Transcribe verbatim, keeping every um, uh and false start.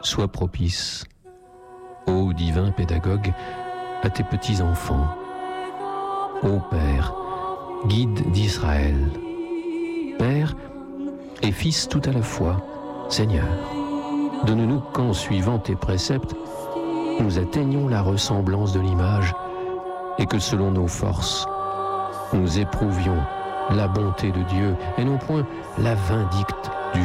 sois propice, ô divin pédagogue, à tes petits-enfants. Ô Père, guide d'Israël, Père et Fils tout à la fois, Seigneur, donne-nous qu'en suivant tes préceptes, nous atteignions la ressemblance de l'image et que selon nos forces, nous éprouvions la bonté de Dieu et non point la vindicte